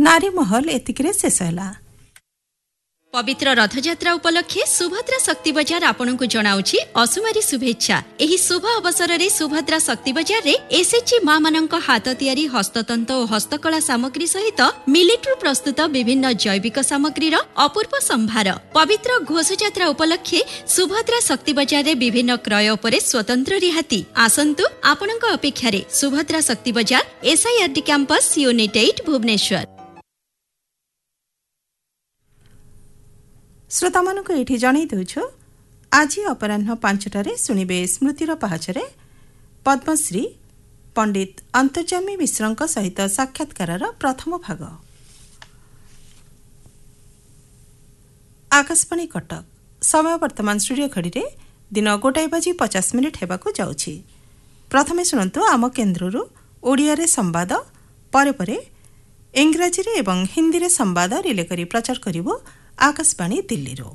नारी महल एतिकिरे शेष होला। पवित्र रथयात्रा उपलक्षे सुभद्रा शक्ति बजार आपनकु जणाउछि असुमारी शुभेच्छा। एही शुभ अवसर रे सुभद्रा शक्ति बजार रे एसएचजी मां मानक हाथ तियारी हस्ततंत और हस्तकला सामग्री सहित मिलिट्रु प्रस्तुत विभिन्न जैविक सामग्री रो अपूर्व संभार। पवित्र घोषयात्रा उपलक्षे सुभद्रा शक्ति बजार रे विभिन्न क्रय उपरे स्वतंत्र रिहाती। आसंतु आपनक अपेक्षा रे सुभद्रा शक्ति बजार एसआईआरडी कैंपस यूनिट 8 भुवनेश्वर। श्रोता मानक एठी जणाई देउछु आज अपराह्न 5टारे सुनिबे स्मृतिर पहाचरे पद्मश्री पंडित अंतर्जामी मिश्रଙ୍କ सहित साक्षात्कारर प्रथम भाग। आकाशवाणी कटक समय वर्तमान स्टूडियो घड़ी रे दिन 1:50 हेबाकू जाउछि। प्रथमे सुनंतु आम केन्द्ररू ओडिया रे संवाद परे परे इंग्राजी रे एवं हिंदी रे संवाद रिले करी प्रचार करिवो आकाशवाणी दिल्ली रो।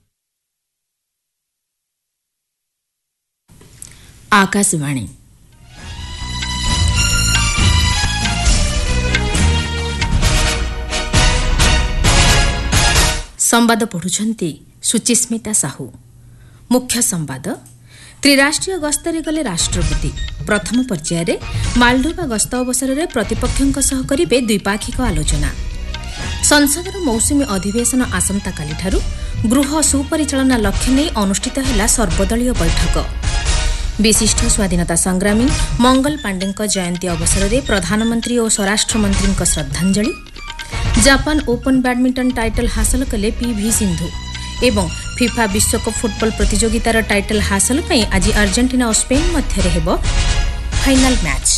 आकाशवाणी संवाद पढ़ुछंती सुचिस्मिता साहू। मुख्य संवाद त्रिराष्ट्रीय गस्तरे गले राष्ट्रपति प्रथम पर्यायर मालडोवा गस्त अवसर में प्रतिपक्षों सह करिबे द्विपाक्षिक आलोचना। संसदर मौसुमी अधिवेशन आसंताकाली ठारू गृह सुपरिचालना लक्ष्य नहीं अनुष्ठित है सर्वदलीय बैठक। विशिष्ट स्वाधीनता संग्रामी मंगल पांडे जयंती अवसर में प्रधानमंत्री और स्वराष्ट्र मंत्री श्रद्धांजलि। जापान ओपन बैडमिंटन टाइटल हासिल कले पीवी सिंधु एवं फिफा विश्वकप फुटबॉल प्रतियोगितार टाइटल हासिल पई आज अर्जेंटीना और स्पेन मध्य हेबो फाइनल मैच।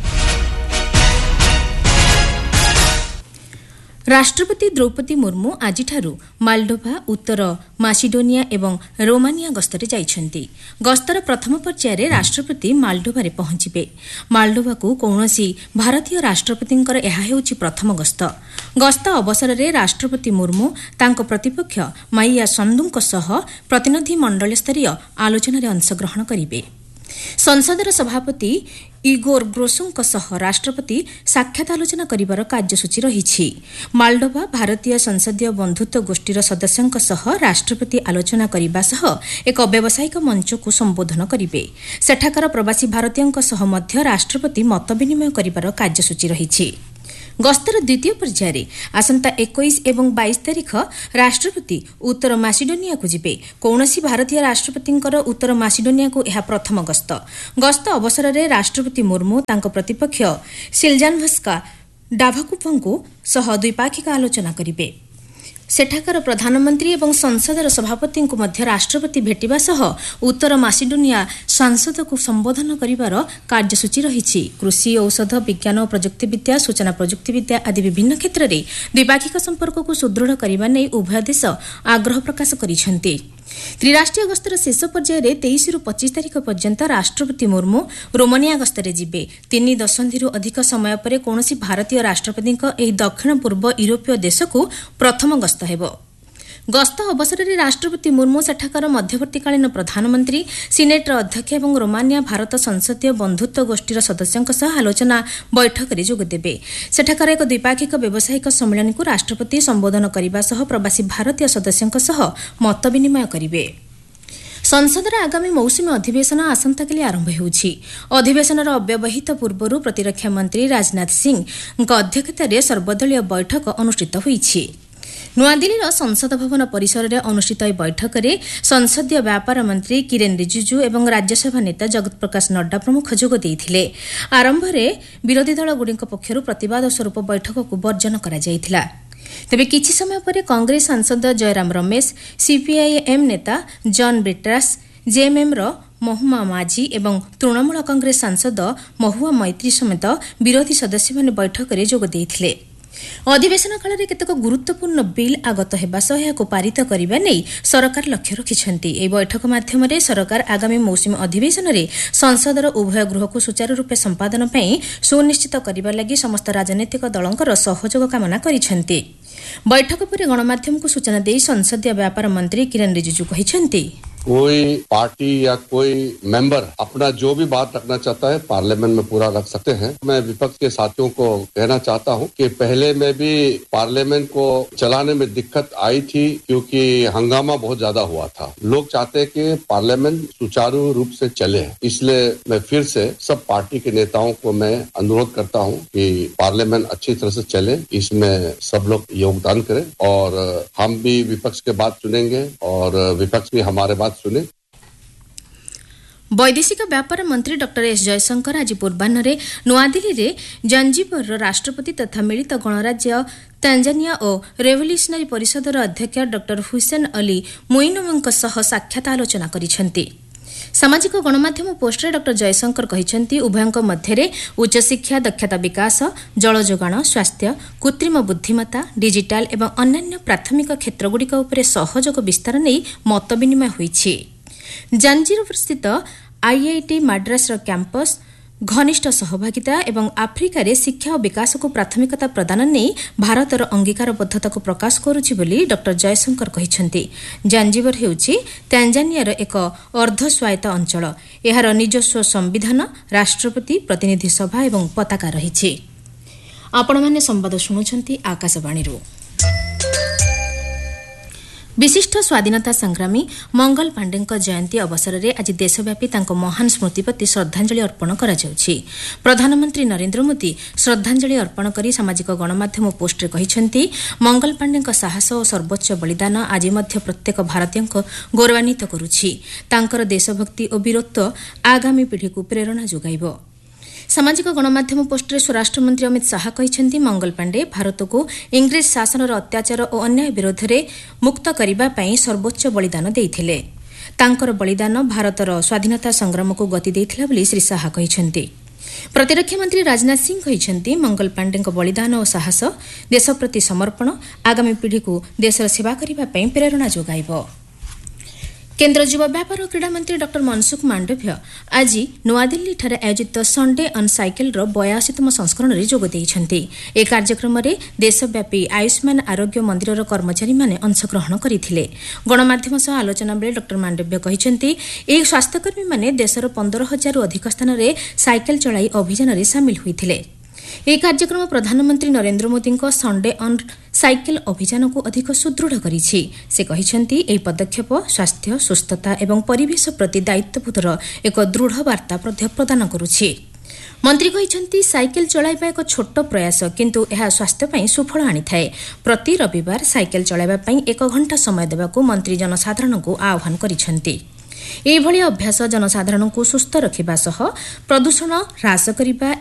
राष्ट्रपति द्रौपदी मुर्मू आज मालडोभा उत्तर मासिडोनिया एवं रोमानिया गस्तरे जाइछंती। गस्तर प्रथम पर्यायर राष्ट्रपति मालडोभा रे पहुंचिबे। मालडोभा को कौनसी भारतीय राष्ट्रपतिंकर एहा हेउछि प्रथम गस्त। गस्त अवसर रे राष्ट्रपति मुर्मू तांको प्रतिपक्ष माइया संधुंक सह प्रतिनिधि मंडल स्तरीय आलोचना रे अंशग्रहण करिबे। संसदर सभापति इगोर ग्रोसुंक सह राष्ट्रपति साक्षात आलोचना करिबार कार्यसूची रहिछि। मालडोभा भारतीय संसदीय बंधुत्व गोष्ठीर सदस्यंक सह राष्ट्रपति आलोचना करिबा सह एक व्यावसायिक मंच को संबोधन करिबे। सेठाकार प्रवासी भारतीयंक सह मध्य राष्ट्रपति मत विनिमय करिबार कार्यसूची रहिछि। गस्तर द्वितीय पर्यायर आसंता 21 एवं 22 तारीख राष्ट्रपति उत्तर मासिडोनिया को जिबे। कौनसी भारतीय राष्ट्रपतिंकर उत्तर मासिडोनिया को यह प्रथम गस्त। गस्त अवसर में राष्ट्रपति मुर्मू तांको प्रतिपक्ष सिल्जानभस्का डाभाकुपंको सह द्विपाक्षिक आलोचना करिबे। सेठाकार प्रधानमंत्री एवं संसदर सभापति को मध्य राष्ट्रपति भेटिबा सह उत्तर मासिडोनिया सांसद को संबोधन करिबार कार्यसूची रहिछि। कृषि औषध विज्ञान और प्रजुक्तिविद्या सूचना प्रजुक्तिविद्या आदि विभिन्न क्षेत्र में द्विपाक्षिक संपर्क को सुदृढ़ करबा नै उभय देश आग्रह प्रकाश करिसेंति। त्रिराष्ट्रीय गस्तर शेष पर्यायर 23 रु 25 तारीख पर्यंत राष्ट्रपति मुर्मू रोमानिया गस्तरे जिबे। 3 दशंधि अधिक समय पर कौनसी भारतीय राष्ट्रपति एही दक्षिण पूर्व यूरोपीय देश को प्रथम गस्त हेबो। गस्त अवसर में राष्ट्रपति मुर्मू सेठाकार मध्यवर्तीकालीन प्रधानमंत्री सिनेटर अध्यक्ष एवं रोमानिया भारत संसदीय बंधुत्व गोष्ठीर सदस्यों सह आलोचना बैठक में जोगदेबे। सेठाकार एक द्विपाक्षिक व्यावसायिक सम्मेलन को राष्ट्रपति संबोधन करने सह प्रवासी भारतीय सदस्यों सह मत विनिमय करिबे। संसदर आगामी मौसुमी अधिवेशन आसंताकाली आरंभ होउछि। अधिवेशनर अव्यवहित पूर्वरु प्रतिरक्षा मंत्री राजनाथ सिंह अध्यक्षतार सर्वदलीय बैठक अनुष्ठित होइछि। नुआदिल्लीर संसद भवन परिसर में अनुष्ठित बैठक में संसदीय व्यापार मंत्री किरेन रिजिजू एवं राज्यसभा नेता जगत प्रकाश नड्डा प्रमुख जोग देइथिले। आरंभ में विरोधी दलगुड़िक पक्षरु प्रतिवाद स्वरूप बैठक को वर्जन करा जाइथिला। तेबे किछि समय पर कांग्रेस सांसद जयराम रमेश, सीपीआईएम नेता जॉन ब्रिट्रास, जेएमएम रो महुआ माझी एवं तृणमूल कांग्रेस सांसद महुआ मैत्री समेत विरोधी सदस्य माने बैठक में जोग देइथिले। अधिवेशन काल में केतक गुरुत्वपूर्ण बिल आगत हेबा सह याको पारित करिबा नै सरकार लक्ष्य रखिछन्ति। एई बैठक माध्यम सरकार आगामी मौसुमी अधिवेशन में संसदर उभय गृह को सुचारू रूपे संपादन पई सुनिश्चित करिबा लागि समस्त राजनैतिक दलंकर सहयोग कामना करिछन्ति। बैठक पर गणमाध्यम को सूचना दे संसदीय व्यापार मंत्री किरेन रिजिजू कहिछन्ति, कोई पार्टी या कोई मेंबर अपना जो भी बात रखना चाहता है पार्लियामेंट में पूरा रख सकते हैं। मैं विपक्ष के साथियों को कहना चाहता हूं कि पहले में भी पार्लियामेंट को चलाने में दिक्कत आई थी क्योंकि हंगामा बहुत ज्यादा हुआ था। लोग चाहते हैं कि पार्लियामेंट सुचारू रूप से चले, इसलिए मैं फिर से सब पार्टी के नेताओं को मैं अनुरोध करता हूं कि पार्लियामेंट अच्छी तरह से चले, इसमें सब लोग योगदान करें और हम भी विपक्ष के बात सुनेंगे और विपक्ष भी हमारे बात सुने। वैदेशिक व्यापार मंत्री डॉक्टर एस जयशंकर आज पूर्वाह्न नुआदिल्ली में जंजीबर राष्ट्रपति तथा मिलित गणराज्य तांजानिया और रेवोल्यूशनरी परिषदर अध्यक्ष डॉक्टर हुसैन अली मोइनुमଙ୍କ सह साक्षात आलोचना କରିଛନ୍ତି। सामाजिक गणमाध्यम पोस्टरे डॉक्टर जयशंकर କହିଛନ୍ତି उभयଙ୍କ ମଧ୍ୟରେ उच्चशिक्षा, दक्षता विकास, जल जोगाण, स्वास्थ्य, कृत्रिम बुद्धिमत्ता, डिजिटाल एवं अन्यान्य प्राथमिक क्षेत्रଗୁଡ଼ିକ ଉପରେ सहयोग विस्तार ନେଇ मत विनिमय ହୋଇଛି। जांजिबर स्थित आईआईटी माड्रासर कैंपस घनिष्ठ सहभागिता एवं आफ्रिकार शिक्षा और विकास को प्राथमिकता प्रदान नहीं भारतर अंगीकारबद्धता को प्रकाश करुछि बोली डॉक्टर जयशंकर कहिसंती। जांजिबर हेउछि तांजानियार एक अर्ध स्वायत्त अंचल। एहार निजस्व संविधान, राष्ट्रपति, प्रतिनिधि सभा एवं पताका रहिछि। आपण माने संवाद सुनुछंती आकाशवाणी। विशिष्ट स्वाधीनता संग्रामी मंगल पांडेଙ୍କ जयंती अवसर में आज देशव्यापी तांको महान स्मृति प्रति श्रद्धांजलि अर्पण करा जाउछि। प्रधानमंत्री नरेंद्र मोदी श्रद्धांजलि अर्पण करी सामाजिक गणमाध्यम पोस्टरे कहिसंती मंगल पांडेଙ୍କ साहस और सर्वोच्च बलिदान आज मध्य प्रत्येक भारतीयଙ୍କୁ गौरवान्वित करुछि। तांकर देशभक्ति और वीरत्व आगामी पीढ़ी को प्रेरणा जोगाइबो। सामाजिक गणमाध्यम पोस्टरे स्वराष्ट्र मंत्री अमित शाह कहिसंती मंगल पांडे भारत को इंग्रेज शासनर अत्याचार और अन्याय विरोध में मुक्त करने पई सर्वोच्च बलिदान देइथिले। तांकर बलिदान भारतर स्वाधीनता संग्राम को गति देइथिला बोली श्री शाह कहिसंती। प्रतिरक्षा मंत्री राजनाथ सिंह कहिसंती मंगल पांडेଙ୍କ बलिदान और साहस देश प्रति समर्पण आगामी पीढ़ी को देशर सेवा करने पई प्रेरणा जोगाइबो। केन्द्र युवा व्यापार और क्रीड़ा मंत्री डॉक्टर मनसुख मांडव्य आज नुआदिल्ली आयोजित संडे ऑन साइकिल 82तम संस्करण में जोग देइछन्ति। ए कार्यक्रम में देशव्यापी आयुष्मान आरोग्य मंदिर कर्मचारी माने अंशग्रहण करथिले। गणमाध्यम सह आलोचना बेले डॉक्टर मांडव्य कहिसंती ए स्वास्थ्यकर्मी माने देशर 15,000 रु अधिक स्थान में साइकिल चलाई अभियान में सामिल होइथिले। यह कार्यक्रम प्रधानमंत्री Narendra Modi Sunday on cycle अभियान को अधिक सुदृढ़ करिछि। से कहिसंती एही पदक्षेप स्वास्थ्य, सुस्थता एवं परिवेश प्रति दायित्वबोधर एक दृढ़ वार्ता प्रदान करुछि। मंत्री कहिसंती साइकिल चलाइबा एक छोट प्रयास किंतु यह स्वास्थ्य पई सुफल आनिथाए। प्रति रविवार साइकिल चलाइबा पई 1 घंटा समय देबाकू मंत्री जनसाधारण को आह्वान करिसंती। एभଳି अभ्यास जनसाधारण को सुस्थ रखिबा सह प्रदूषण ह्रास करिबा